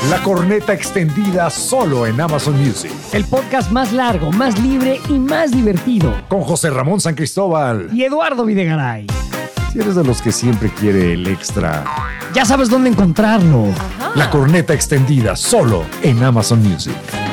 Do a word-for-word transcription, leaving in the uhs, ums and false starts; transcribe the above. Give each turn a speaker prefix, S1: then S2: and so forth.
S1: La Corneta Extendida solo en Amazon Music.
S2: El podcast más largo, más libre y más divertido.
S1: Con José Ramón San Cristóbal
S2: y Eduardo Videgaray.
S1: Si eres de los que siempre quiere el extra,
S2: ya sabes dónde encontrarlo.
S1: Ajá. La Corneta Extendida solo en Amazon Music.